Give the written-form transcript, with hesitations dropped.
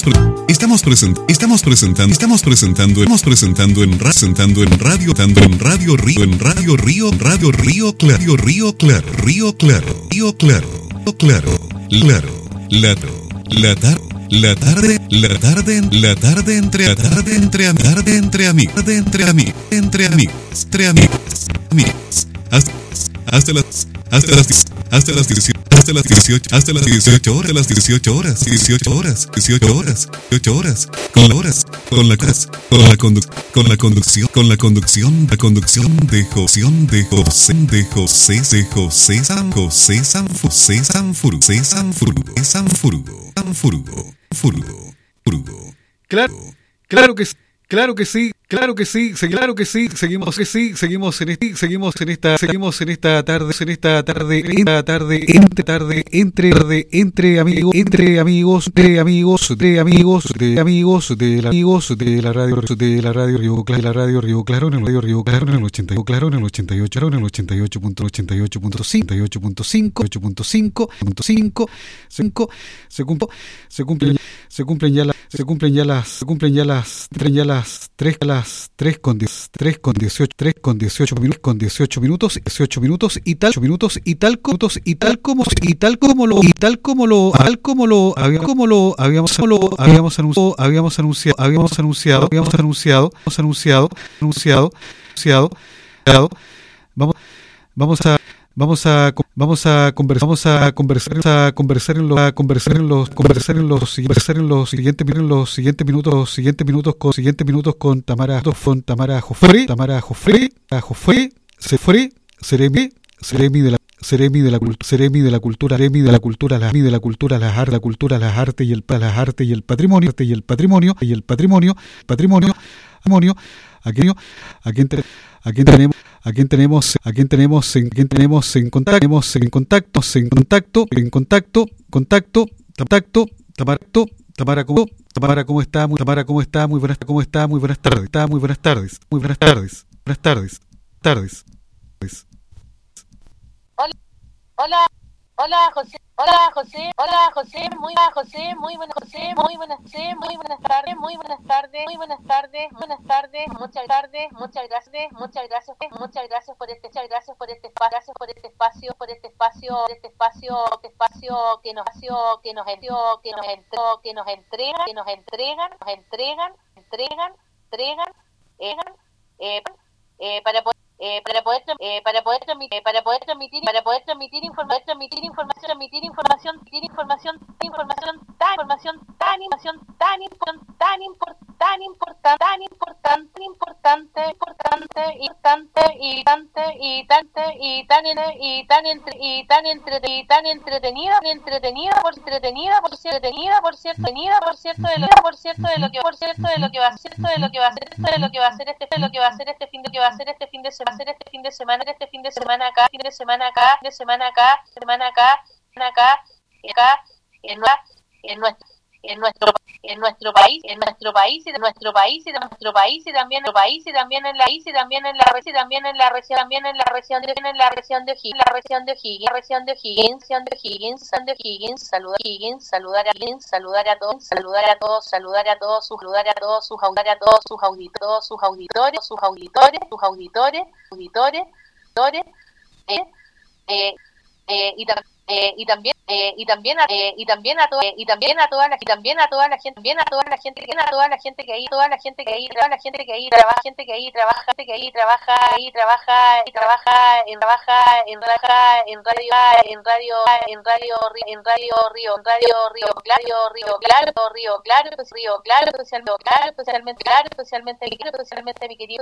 presentando en Radio hasta las 18 horas, con la conducción de José Sanfurgo. Claro que sí, seguimos en esta tarde entre amigos de la radio Río Claro en el 88.5. Se cumplen ya las 3:18 minutos y tal como lo habíamos anunciado. Vamos a conversar en los siguientes minutos con Tamara Joffre, Seremi de la cultura, las artes y el patrimonio, a quien tenemos en contacto. Tamara, ¿cómo está? Muy buenas tardes. Hola José, muy buenas tardes, muchas gracias por este espacio que nos para poder transmitir información tan entretenida por cierto de lo que va a ser este fin de semana acá en nuestro país y también en la región de O'Higgins, saludar a todos sus auditores, a toda la gente que ahí trabaja en Radio especialmente mi querido